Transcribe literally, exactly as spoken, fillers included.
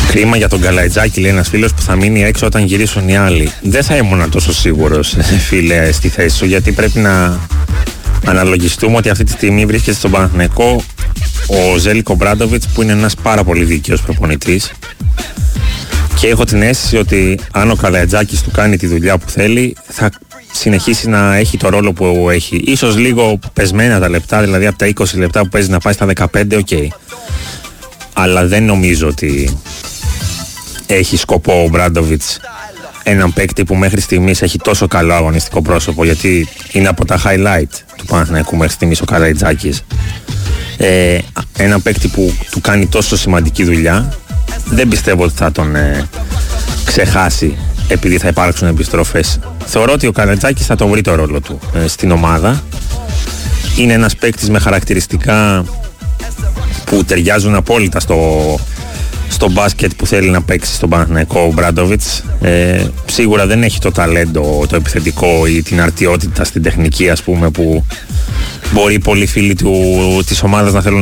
Κρίμα για τον Καλαϊτζάκη, λέει ένας φίλος, που θα μείνει έξω όταν γυρίσουν οι άλλοι. Δεν θα ήμουν τόσο σίγουρος, φίλε, στη θέση σου, γιατί πρέπει να αναλογιστούμε ότι αυτή τη στιγμή βρίσκεται στον Παναθηναϊκό ο Ζέλικο Μπράντοβιτς, που είναι ένας πάρα πολύ δίκαιος προπονητής, και έχω την αίσθηση ότι αν ο Καλαϊτζάκης του κάνει τη δουλειά που θέλει, θα συνεχίσει να έχει το ρόλο που έχει. Ίσως λίγο πεσμένα τα λεπτά, δηλαδή από τα είκοσι λεπτά που παίζει να πάει στα δεκαπέντε, οκ. Okay. Αλλά δεν νομίζω ότι έχει σκοπό ο Μπράντοβιτς έναν παίκτη που μέχρι στιγμής έχει τόσο καλό αγωνιστικό πρόσωπο, γιατί είναι από τα highlight του Παναθηναϊκού μέχρι στιγμής ο Καλαϊτζάκης. Ε, έναν παίκτη που του κάνει τόσο σημαντική δουλειά, δεν πιστεύω ότι θα τον ε, ξεχάσει επειδή θα υπάρξουν επιστροφές. Θεωρώ ότι ο Καλαϊτζάκης θα το βρει το ρόλο του ε, στην ομάδα. Είναι ένας παίκτης με χαρακτηριστικά που ταιριάζουν απόλυτα στο, στο μπάσκετ που θέλει να παίξει στον Παναθηναϊκό ο Μπράντοβιτς. Ε, σίγουρα δεν έχει το ταλέντο, το επιθετικό ή την αρτιότητα στην τεχνική, ας πούμε, που μπορεί πολλοί φίλοι του, της ομάδας να θέλουν